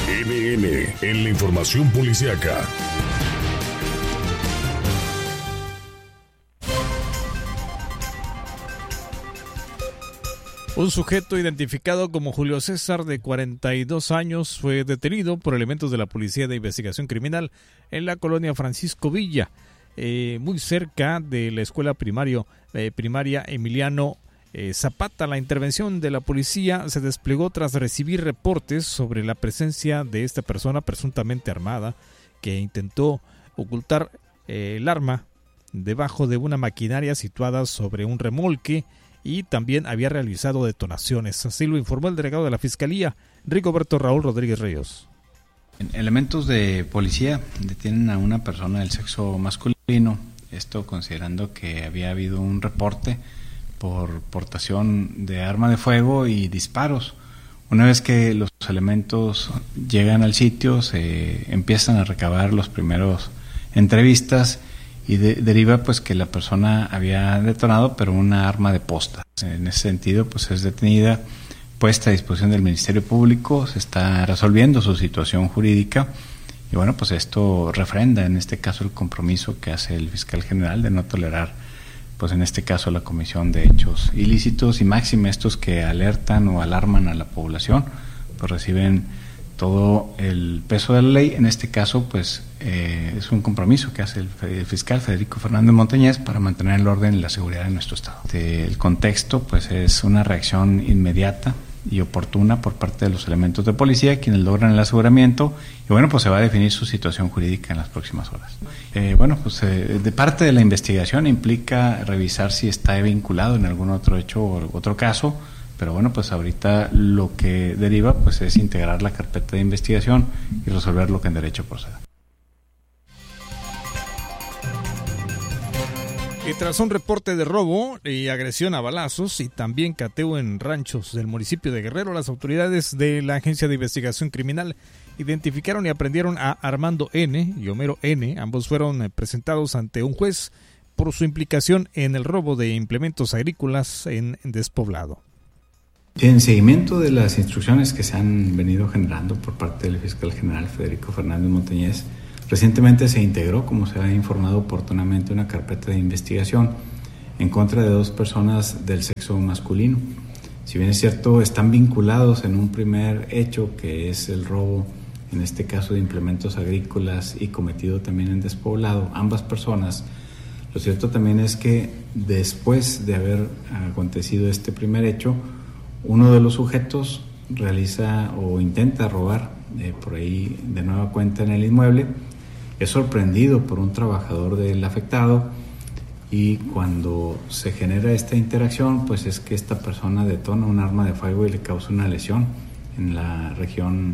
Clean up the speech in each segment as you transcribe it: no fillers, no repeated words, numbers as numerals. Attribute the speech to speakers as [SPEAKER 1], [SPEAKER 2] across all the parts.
[SPEAKER 1] NN en la información policiaca.
[SPEAKER 2] Un sujeto identificado como Julio César, de 42 años, fue detenido por elementos de la Policía de Investigación Criminal en la colonia Francisco Villa, muy cerca de la escuela primaria Emiliano Zapata. La intervención de la policía se desplegó tras recibir reportes sobre la presencia de esta persona presuntamente armada, que intentó ocultar el arma debajo de una maquinaria situada sobre un remolque, y también había realizado detonaciones. Así lo informó el delegado de la Fiscalía, Rigoberto Raúl Rodríguez Ríos.
[SPEAKER 3] Elementos de policía detienen a una persona del sexo masculino, esto considerando que había habido un reporte por portación de arma de fuego y disparos. Una vez que los elementos llegan al sitio, se empiezan a recabar los primeros entrevistas y deriva pues que la persona había detonado, pero una arma de posta. En ese sentido pues es detenida, puesta a disposición del Ministerio Público, se está resolviendo su situación jurídica y bueno, pues esto refrenda en este caso el compromiso que hace el fiscal general de no tolerar, pues en este caso, la comisión de hechos ilícitos, y máxime estos que alertan o alarman a la población, pues reciben todo el peso de la ley. En este caso pues es un compromiso que hace el fiscal Federico Fernández Montañez para mantener el orden y la seguridad de nuestro estado. El contexto pues es una reacción inmediata y oportuna por parte de los elementos de policía, quienes logran el aseguramiento, y bueno, pues se va a definir su situación jurídica en las próximas horas. De parte de la investigación implica revisar si está vinculado en algún otro hecho o otro caso, pero bueno, pues ahorita lo que deriva pues es integrar la carpeta de investigación y resolver lo que en derecho proceda.
[SPEAKER 2] Y tras un reporte de robo y agresión a balazos y también cateo en ranchos del municipio de Guerrero, las autoridades de la Agencia de Investigación Criminal identificaron y aprendieron a Armando N. y Homero N. Ambos fueron presentados ante un juez por su implicación en el robo de implementos agrícolas en Despoblado.
[SPEAKER 4] En seguimiento de las instrucciones que se han venido generando por parte del fiscal general Federico Fernández Montañez, recientemente se integró, como se ha informado oportunamente, una carpeta de investigación en contra de 2 personas del sexo masculino. Si bien es cierto, están vinculados en un primer hecho, que es el robo, en este caso de implementos agrícolas, y cometido también en Despoblado, ambas personas. Lo cierto también es que después de haber acontecido este primer hecho, uno de los sujetos realiza o intenta robar por ahí de nueva cuenta en el inmueble. Es sorprendido por un trabajador del afectado, y cuando se genera esta interacción, pues es que esta persona detona un arma de fuego y le causa una lesión en la región,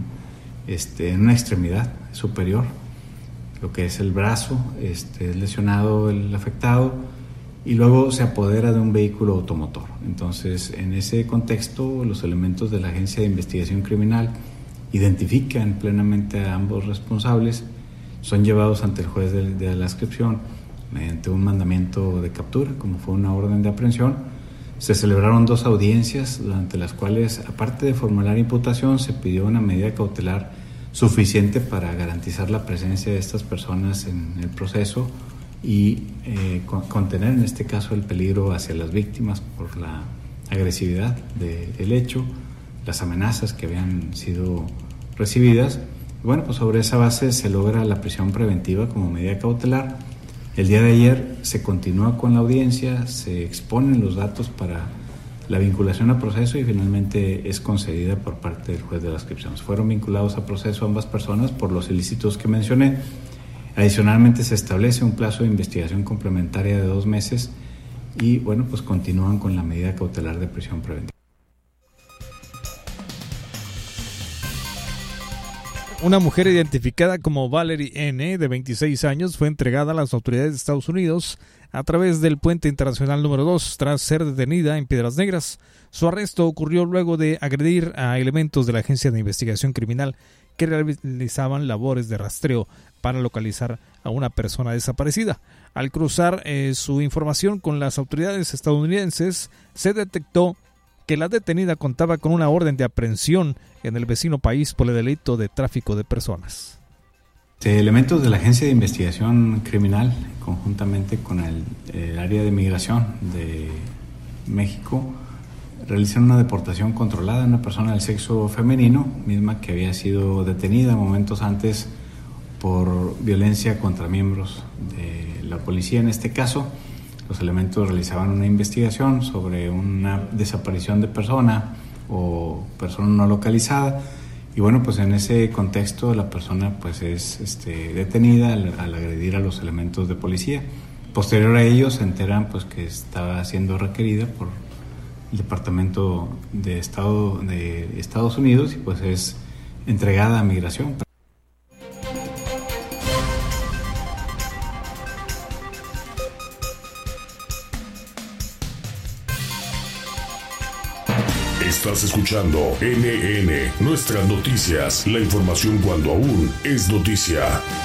[SPEAKER 4] en una extremidad superior, lo que es el brazo. Es lesionado el afectado, y luego se apodera de un vehículo automotor. Entonces, en ese contexto, los elementos de la Agencia de Investigación Criminal identifican plenamente a ambos responsables, son llevados ante el juez de la adscripción mediante un mandamiento de captura, como fue una orden de aprehensión. Se celebraron 2 audiencias, durante las cuales, aparte de formular imputación, se pidió una medida cautelar suficiente para garantizar la presencia de estas personas en el proceso y contener en este caso el peligro hacia las víctimas por la agresividad del hecho, las amenazas que habían sido recibidas. Bueno, pues sobre esa base se logra la prisión preventiva como medida cautelar. El día de ayer se continúa con la audiencia, se exponen los datos para la vinculación a proceso y finalmente es concedida por parte del juez de la adscripción. Fueron vinculados a proceso ambas personas por los ilícitos que mencioné. Adicionalmente se establece un plazo de investigación complementaria de 2 meses y bueno, pues continúan con la medida cautelar de prisión preventiva.
[SPEAKER 2] Una mujer identificada como Valerie N., de 26 años, fue entregada a las autoridades de Estados Unidos a través del puente internacional número 2 tras ser detenida en Piedras Negras. Su arresto ocurrió luego de agredir a elementos de la Agencia de Investigación Criminal que realizaban labores de rastreo para localizar a una persona desaparecida. Al cruzar su información con las autoridades estadounidenses, se detectó que la detenida contaba con una orden de aprehensión en el vecino país por el delito de tráfico de personas.
[SPEAKER 4] Elementos de la Agencia de Investigación Criminal, conjuntamente con el área de migración de México, realizan una deportación controlada de una persona del sexo femenino, misma que había sido detenida momentos antes por violencia contra miembros de la policía. En este caso, los elementos realizaban una investigación sobre una desaparición de persona o persona no localizada, y bueno, pues en ese contexto la persona pues es detenida al agredir a los elementos de policía. Posterior a ello se enteran pues que estaba siendo requerida por el Departamento de Estado de Estados Unidos y pues es entregada a migración.
[SPEAKER 1] Estás escuchando NN, Nuestras Noticias, la información cuando aún es noticia.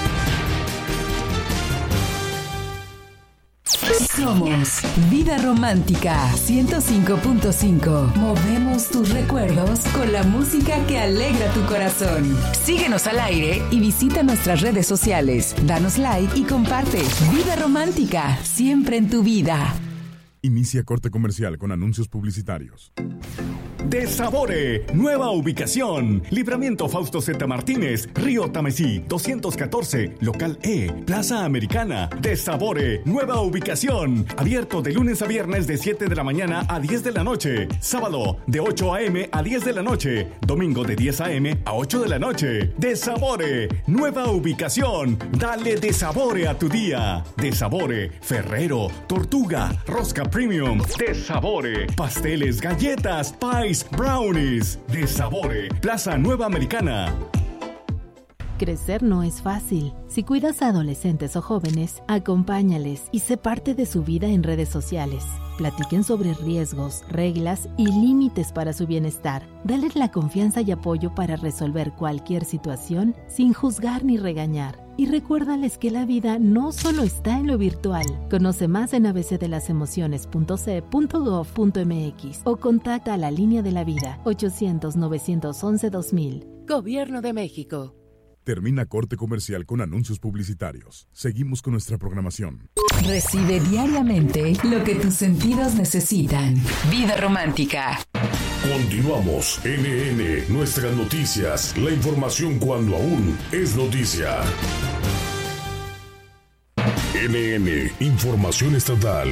[SPEAKER 5] Somos Vida Romántica 105.5. Movemos tus recuerdos con la música que alegra tu corazón. Síguenos al aire y visita nuestras redes sociales. Danos like y comparte. Vida Romántica, siempre en tu vida.
[SPEAKER 1] Inicia corte comercial con anuncios publicitarios.
[SPEAKER 6] De Sabore, nueva ubicación. Libramiento Fausto Z. Martínez, Río Tamesí, 214, Local E, Plaza Americana. De Sabore, nueva ubicación. Abierto de lunes a viernes de 7 de la mañana a 10 de la noche. Sábado de 8 a.m. a 10 de la noche. Domingo de 10 a.m. a 8 de la noche. De Sabore, nueva ubicación. Dale de Sabore a tu día. De Sabore, Ferrero, Tortuga, Rosca Premium. De Sabore, pasteles, galletas, pies, brownies. De Sabore, Plaza Nueva Americana.
[SPEAKER 7] Crecer no es fácil. Si cuidas a adolescentes o jóvenes, acompáñales y sé parte de su vida en redes sociales. Platiquen sobre riesgos, reglas y límites para su bienestar. Dales la confianza y apoyo para resolver cualquier situación sin juzgar ni regañar. Y recuérdales que la vida no solo está en lo virtual. Conoce más en abcdelasemociones.ce.gov.mx o contacta a la Línea de la Vida 800-911-2000. Gobierno de México.
[SPEAKER 1] Termina corte comercial con anuncios publicitarios. Seguimos con nuestra programación.
[SPEAKER 5] Recibe diariamente lo que tus sentidos necesitan. Vida Romántica.
[SPEAKER 1] Continuamos. NN, Nuestras Noticias, la información cuando aún es noticia. NN, Información Estatal.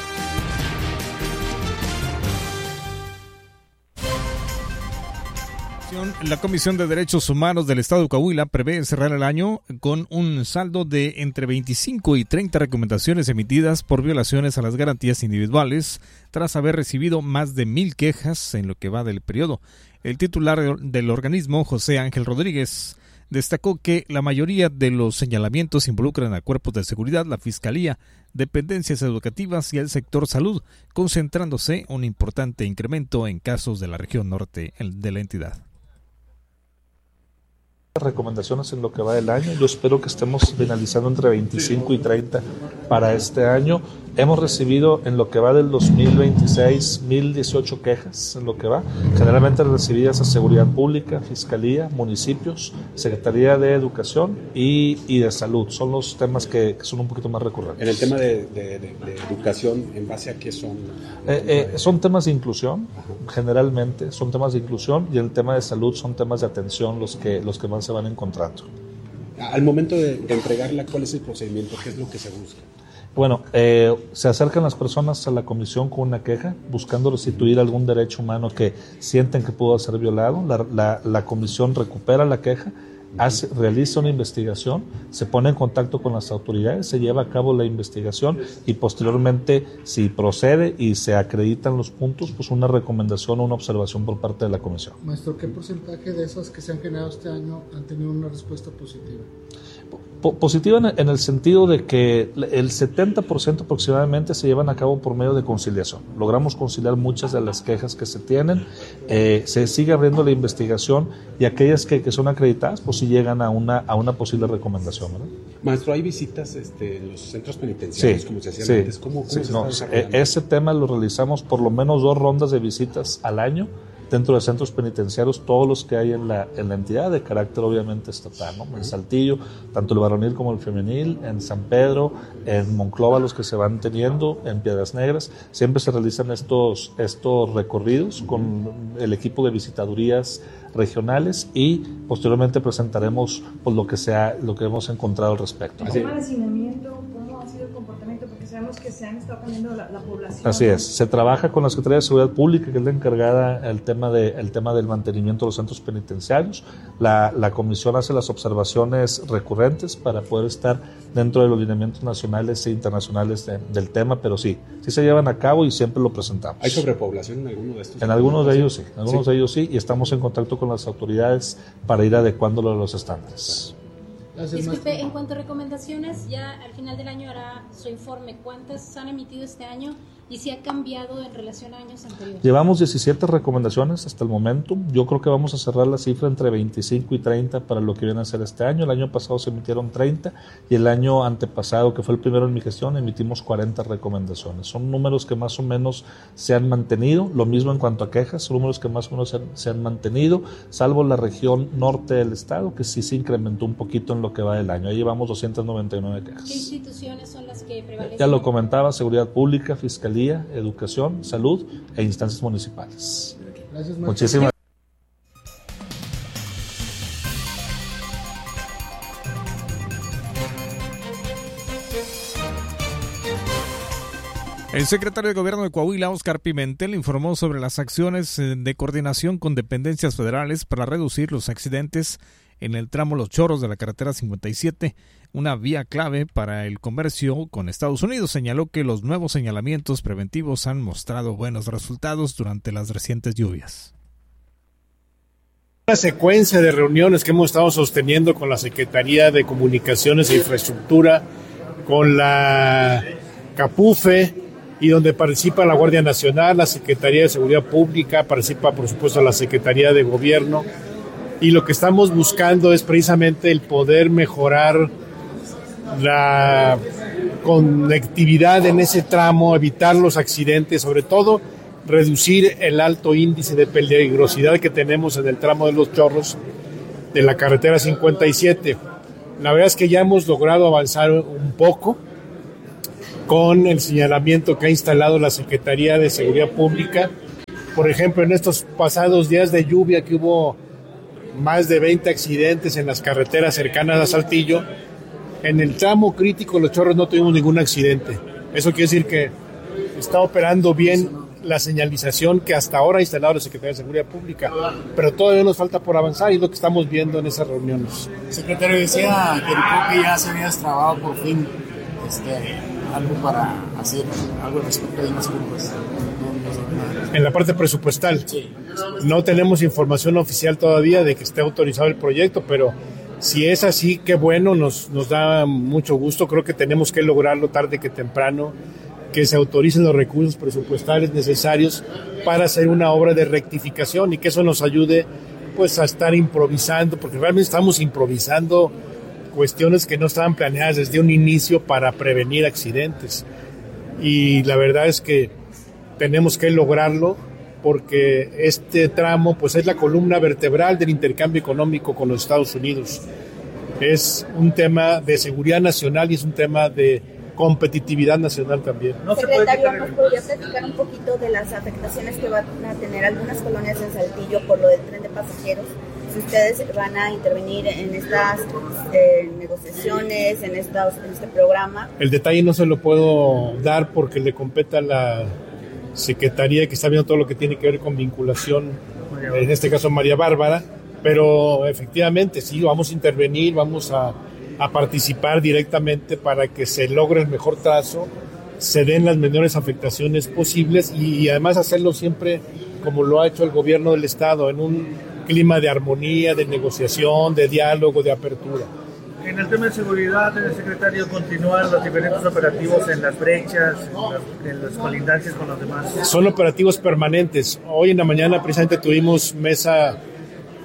[SPEAKER 2] La Comisión de Derechos Humanos del Estado de Coahuila prevé cerrar el año con un saldo de entre 25 y 30 recomendaciones emitidas por violaciones a las garantías individuales, tras haber recibido más de 1,000 quejas en lo que va del periodo. El titular del organismo, José Ángel Rodríguez, destacó que la mayoría de los señalamientos involucran a cuerpos de seguridad, la Fiscalía, dependencias educativas y el sector salud, concentrándose un importante incremento en casos de la región norte de la entidad.
[SPEAKER 8] Recomendaciones en lo que va del año. Yo espero que estemos finalizando entre 25 y 30 para este año. Hemos recibido en lo que va del 2026 1,018 quejas en lo que va, generalmente recibidas a Seguridad Pública, Fiscalía, municipios, Secretaría de Educación y de Salud. Son los temas que son un poquito más recurrentes.
[SPEAKER 9] En el tema de educación, ¿en base a qué son?
[SPEAKER 8] Son temas de inclusión, generalmente son temas de inclusión, y el tema de salud son temas de atención los que más se van encontrando.
[SPEAKER 9] Al momento de entregarla, ¿cuál es el procedimiento? ¿Qué es lo que se busca?
[SPEAKER 8] Bueno, se acercan las personas a la comisión con una queja, buscando restituir algún derecho humano que sienten que pudo ser violado. La comisión recupera la queja, realiza una investigación, se pone en contacto con las autoridades, se lleva a cabo la investigación y posteriormente, si procede y se acreditan los puntos, pues una recomendación o una observación por parte de la comisión.
[SPEAKER 10] Maestro, ¿qué porcentaje de esas que se han generado este año han tenido una respuesta positiva?
[SPEAKER 8] Positiva en el sentido de que el 70% aproximadamente se llevan a cabo por medio de conciliación. Logramos conciliar muchas de las quejas que se tienen, se sigue abriendo la investigación y aquellas que son acreditadas pues sí llegan a una posible recomendación, ¿verdad?
[SPEAKER 9] Maestro, ¿hay visitas en los centros penitenciarios como se hacían antes? ¿Cómo se está desarrollando?
[SPEAKER 8] Ese tema lo realizamos por lo menos 2 rondas de visitas al año dentro de centros penitenciarios, todos los que hay en la entidad de carácter obviamente estatal, ¿no? En Saltillo, tanto el varonil como el femenil, en San Pedro, en Monclova los que se van teniendo, en Piedras Negras, siempre se realizan estos recorridos con el equipo de visitadurías regionales y posteriormente presentaremos pues, lo que hemos encontrado al respecto, ¿no?
[SPEAKER 11] ¿Cómo el hacinamiento? ¿Cómo ha sido el comportamiento? Porque sabemos que se han estado cambiando la población.
[SPEAKER 8] Así es, se trabaja con la Secretaría de Seguridad Pública, que es la encargada el tema del mantenimiento de los centros penitenciarios. La comisión hace las observaciones recurrentes para poder estar dentro de los lineamientos nacionales e internacionales del tema, pero sí se llevan a cabo y siempre lo presentamos.
[SPEAKER 9] ¿Hay sobrepoblación en alguno de estos?
[SPEAKER 8] En algunos de ellos sí, y estamos en contacto con las autoridades para ir adecuándolo a los estándares.
[SPEAKER 12] Disculpe, en cuanto a recomendaciones, ya al final del año hará su informe. ¿Cuántas se han emitido este año y si ha cambiado en relación a años anteriores?
[SPEAKER 8] Llevamos 17 recomendaciones hasta el momento. Yo creo que vamos a cerrar la cifra entre 25 y 30 para lo que viene a ser este año. El año pasado se emitieron 30 y el año antepasado, que fue el primero en mi gestión, emitimos 40 recomendaciones. Son números que más o menos se han mantenido. Lo mismo en cuanto a quejas, son números que más o menos se han mantenido, salvo la región norte del estado, que sí se incrementó un poquito en lo que va del año. Ahí llevamos 299 quejas.
[SPEAKER 12] ¿Qué instituciones son las que prevalecen?
[SPEAKER 8] Ya lo comentaba, Seguridad Pública, Fiscalía, Educación, Salud e instancias municipales.
[SPEAKER 10] Gracias,
[SPEAKER 8] muchísimas gracias.
[SPEAKER 2] El secretario de Gobierno de Coahuila, Óscar Pimentel, informó sobre las acciones de coordinación con dependencias federales para reducir los accidentes en el tramo Los Chorros de la carretera 57, una vía clave para el comercio con Estados Unidos. Señaló que los nuevos señalamientos preventivos han mostrado buenos resultados durante las recientes lluvias.
[SPEAKER 13] Una secuencia de reuniones que hemos estado sosteniendo con la Secretaría de Comunicaciones e Infraestructura, con la CAPUFE, y donde participa la Guardia Nacional, la Secretaría de Seguridad Pública, participa por supuesto la Secretaría de Gobierno, y lo que estamos buscando es precisamente el poder mejorar la conectividad en ese tramo, evitar los accidentes, sobre todo reducir el alto índice de peligrosidad que tenemos en el tramo de Los Chorros de la carretera 57. La verdad es que ya hemos logrado avanzar un poco con el señalamiento que ha instalado la Secretaría de Seguridad Pública. Por ejemplo, en estos pasados días de lluvia que hubo más de 20 accidentes en las carreteras cercanas a Saltillo, en el tramo crítico Los Chorros no tuvimos ningún accidente. Eso quiere decir que está operando bien la señalización que hasta ahora ha instalado la Secretaría de Seguridad Pública, pero todavía nos falta por avanzar y es lo que estamos viendo en esas reuniones.
[SPEAKER 14] Secretario, decía que ya se había destrabado por fin algo para hacer algo respecto de unas curvas.
[SPEAKER 13] En la parte presupuestal, sí. No tenemos información oficial todavía de que esté autorizado el proyecto, pero si es así, qué bueno, nos da mucho gusto. Creo que tenemos que lograrlo tarde que temprano, que se autoricen los recursos presupuestales necesarios para hacer una obra de rectificación y que eso nos ayude pues a estar improvisando, porque realmente estamos improvisando cuestiones que no estaban planeadas desde un inicio para prevenir accidentes. Y la verdad es que tenemos que lograrlo porque este tramo pues es la columna vertebral del intercambio económico con los Estados Unidos. Es un tema de seguridad nacional y es un tema de competitividad nacional también.
[SPEAKER 15] Secretario, ¿nos podría platicar un poquito de las afectaciones que van a tener algunas colonias en Saltillo por lo del tren de pasajeros? Si ustedes van a intervenir en estas negociaciones, en este programa.
[SPEAKER 13] El detalle no se lo puedo dar porque le compete a la Secretaría que está viendo todo lo que tiene que ver con vinculación, en este caso María Bárbara, pero efectivamente sí, vamos a intervenir, vamos a participar directamente para que se logre el mejor trazo, se den las menores afectaciones posibles y además hacerlo siempre como lo ha hecho el gobierno del estado, en un clima de armonía, de negociación, de diálogo, de apertura.
[SPEAKER 16] En el tema de seguridad, secretario, continúan los diferentes operativos en las brechas, en las colindancias con los demás.
[SPEAKER 13] Son operativos permanentes. Hoy en la mañana precisamente tuvimos mesa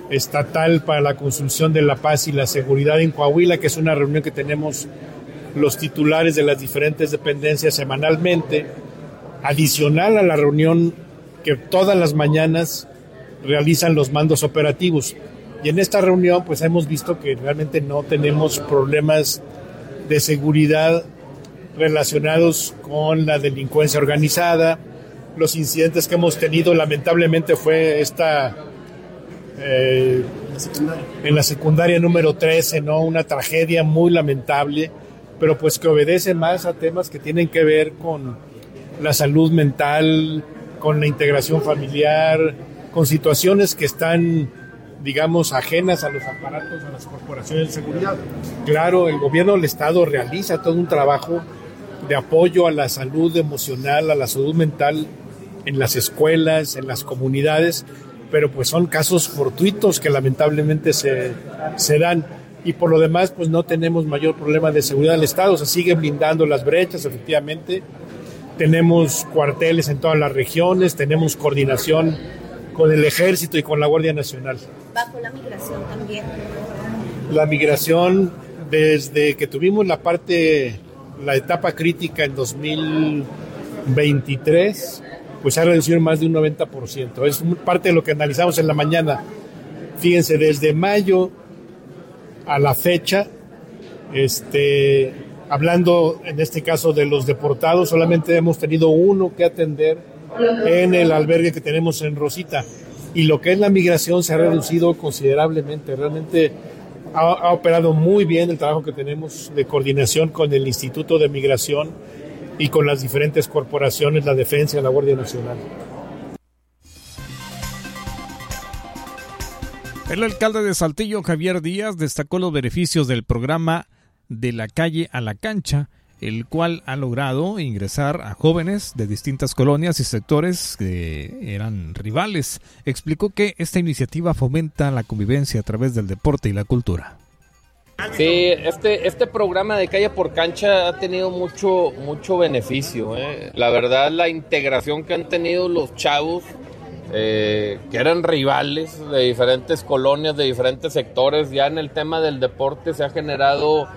[SPEAKER 13] estatal para la construcción de la paz y la seguridad en Coahuila, que es una reunión que tenemos los titulares de las diferentes dependencias semanalmente, adicional a la reunión que todas las mañanas realizan los mandos operativos. Y en esta reunión pues hemos visto que realmente no tenemos problemas de seguridad relacionados con la delincuencia organizada. Los incidentes que hemos tenido lamentablemente fue en la secundaria número 13, ¿no? Una tragedia muy lamentable, pero pues que obedece más a temas que tienen que ver con la salud mental, con la integración familiar, con situaciones que están, digamos, ajenas a los aparatos, a las corporaciones de seguridad. Claro, el gobierno del Estado realiza todo un trabajo de apoyo a la salud emocional, a la salud mental en las escuelas, en las comunidades, pero pues son casos fortuitos que lamentablemente se dan. Y por lo demás, pues no tenemos mayor problema de seguridad del Estado. Se siguen blindando las brechas, efectivamente. Tenemos cuarteles en todas las regiones, tenemos coordinación con el Ejército y con la Guardia Nacional.
[SPEAKER 15] ¿Bajo la migración también?
[SPEAKER 13] La migración, desde que tuvimos la etapa crítica en 2023, pues se ha reducido más de un 90%. Es parte de lo que analizamos en la mañana. Fíjense, desde mayo a la fecha, hablando en este caso de los deportados, solamente hemos tenido uno que atender en el albergue que tenemos en Rosita, y lo que es la migración se ha reducido considerablemente. Realmente ha operado muy bien el trabajo que tenemos de coordinación con el Instituto de Migración y con las diferentes corporaciones, la Defensa y la Guardia Nacional.
[SPEAKER 2] El alcalde de Saltillo, Javier Díaz, destacó los beneficios del programa De la Calle a la Cancha, el cual ha logrado ingresar a jóvenes de distintas colonias y sectores que eran rivales. Explicó que esta iniciativa fomenta la convivencia a través del deporte y la cultura.
[SPEAKER 17] Sí, este programa de Calle por Cancha ha tenido mucho beneficio. La verdad, la integración que han tenido los chavos, que eran rivales de diferentes colonias, de diferentes sectores, ya en el tema del deporte se ha generado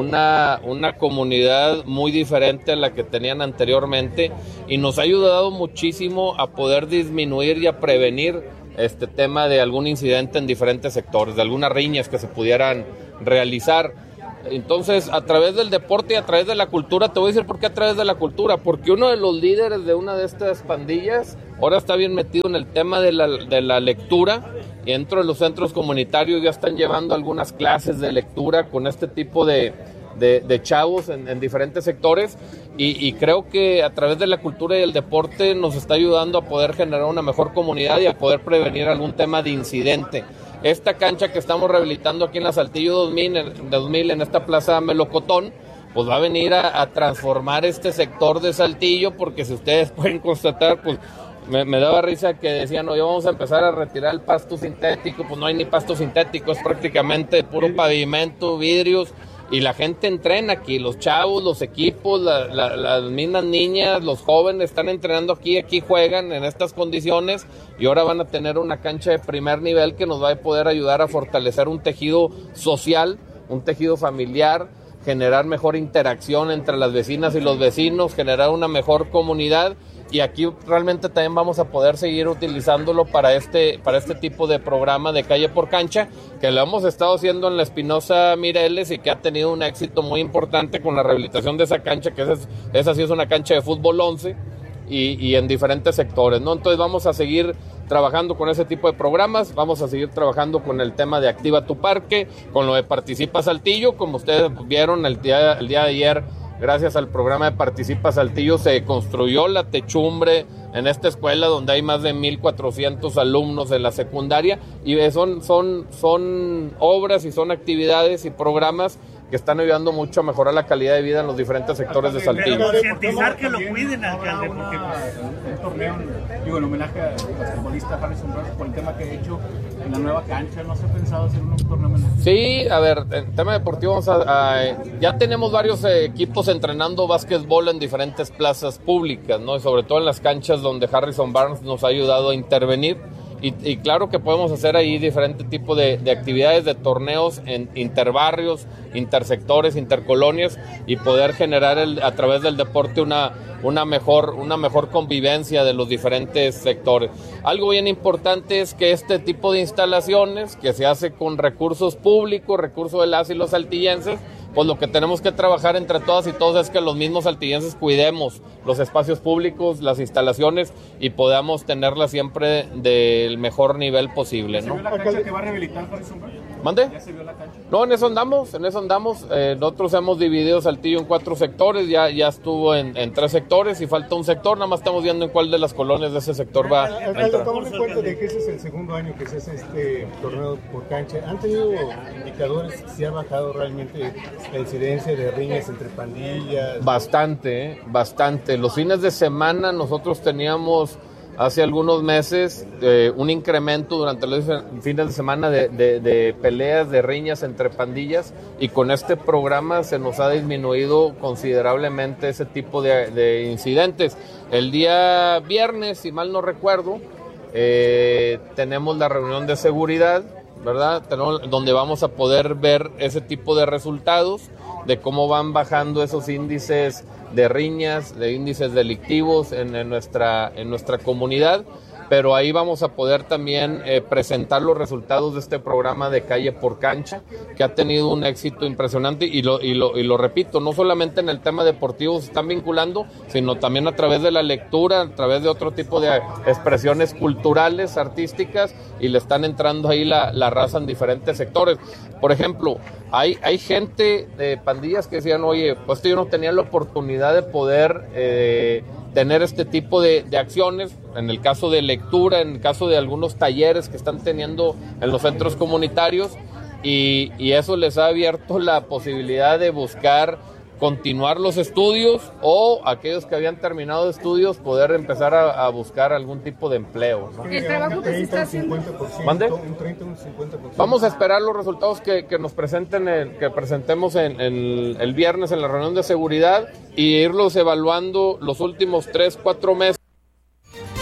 [SPEAKER 17] una comunidad muy diferente a la que tenían anteriormente, y nos ha ayudado muchísimo a poder disminuir y a prevenir este tema de algún incidente en diferentes sectores, de algunas riñas que se pudieran realizar. Entonces, a través del deporte y a través de la cultura, te voy a decir por qué a través de la cultura, porque uno de los líderes de una de estas pandillas ahora está bien metido en el tema de la lectura, y dentro de los centros comunitarios ya están llevando algunas clases de lectura con este tipo de chavos en diferentes sectores, y creo que a través de la cultura y el deporte nos está ayudando a poder generar una mejor comunidad y a poder prevenir algún tema de incidente. Esta cancha que estamos rehabilitando aquí en la Saltillo 2000 en esta plaza Melocotón, pues va a venir a transformar este sector de Saltillo, porque si ustedes pueden constatar, pues me daba risa que decían, oye, vamos a empezar a retirar el pasto sintético. Pues no hay ni pasto sintético, es prácticamente puro pavimento, vidrios, y la gente entrena aquí, los chavos, los equipos, las mismas niñas, los jóvenes están entrenando aquí juegan en estas condiciones, y ahora van a tener una cancha de primer nivel que nos va a poder ayudar a fortalecer un tejido social, un tejido familiar, generar mejor interacción entre las vecinas y los vecinos, generar una mejor comunidad. Y aquí realmente también vamos a poder seguir utilizándolo para este tipo de programa de Calle por Cancha, que lo hemos estado haciendo en la Espinosa Mireles y que ha tenido un éxito muy importante con la rehabilitación de esa cancha, que esa sí es una cancha de fútbol 11 y en diferentes sectores, ¿no? Entonces vamos a seguir trabajando con ese tipo de programas, vamos a seguir trabajando con el tema de Activa tu Parque, con lo de Participa Saltillo, como ustedes vieron el día de ayer. Gracias al programa de Participa Saltillo se construyó la techumbre en esta escuela donde hay más de 1,400 alumnos en la secundaria, y son obras y son actividades y programas que están ayudando mucho a mejorar la calidad de vida en los diferentes sectores de Saltillo.
[SPEAKER 16] Pero concientizar que lo cuiden, alcalde, porque
[SPEAKER 18] un torneo, en homenaje al basquetbolista Harrison Barnes por el tema que ha hecho en la nueva cancha. ¿No se ha pensado hacer un torneo homenaje?
[SPEAKER 17] Sí, a ver, en tema deportivo ya tenemos varios equipos entrenando básquetbol en diferentes plazas públicas, ¿no? Y sobre todo en las canchas donde Harrison Barnes nos ha ayudado a intervenir. y claro que podemos hacer ahí diferentes tipos de actividades, de torneos en interbarrios, intersectores, intercolonias, y poder generar a través del deporte una mejor convivencia de los diferentes sectores. Algo bien importante es que este tipo de instalaciones, que se hace con recursos públicos, recursos de las y los saltillenses, pues lo que tenemos que trabajar entre todas y todos es que los mismos saltillenses cuidemos los espacios públicos, las instalaciones, y podamos tenerlas siempre del mejor nivel posible, ¿no?
[SPEAKER 18] ¿Se vio la cancha que va a rehabilitar Juárez Umbral?
[SPEAKER 17] ¿Mande?
[SPEAKER 18] ¿Ya se vio la cancha?
[SPEAKER 17] No, en eso andamos. Nosotros hemos dividido Saltillo en 4 sectores, ya estuvo en 3 sectores y falta un sector, nada más estamos viendo en cuál de las colonias de ese sector va a entrar.
[SPEAKER 19] Tomando en cuenta de que ese es el segundo año que se hace este torneo por cancha, ¿han tenido indicadores si ha bajado realmente la incidencia de riñas entre pandillas?
[SPEAKER 17] Bastante. Los fines de semana nosotros teníamos hace algunos meses un incremento durante los fines de semana de peleas, de riñas entre pandillas, y con este programa se nos ha disminuido considerablemente ese tipo de incidentes. El día viernes, si mal no recuerdo, tenemos la reunión de seguridad, ¿verdad? Donde vamos a poder ver ese tipo de resultados, de cómo van bajando esos índices de riñas, de índices delictivos en nuestra comunidad, pero ahí vamos a poder también presentar los resultados de este programa de Calle por Cancha, que ha tenido un éxito impresionante, y lo repito, no solamente en el tema deportivo se están vinculando, sino también a través de la lectura, a través de otro tipo de expresiones culturales, artísticas, y le están entrando ahí la raza en diferentes sectores. Por ejemplo, hay gente de pandillas que decían, oye, pues yo no tenía la oportunidad de poder tener este tipo de acciones, en el caso de lectura, en el caso de algunos talleres que están teniendo en los centros comunitarios, y eso les ha abierto la posibilidad de buscar continuar los estudios, o aquellos que habían terminado estudios poder empezar a buscar algún tipo de empleo, ¿no?
[SPEAKER 11] El trabajo que se está haciendo.
[SPEAKER 17] ¿Mande?
[SPEAKER 19] Un 30, un 50%.
[SPEAKER 17] Vamos a esperar los resultados que nos presenten, que presentemos el viernes en la reunión de seguridad, y irlos evaluando los últimos 3-4 meses.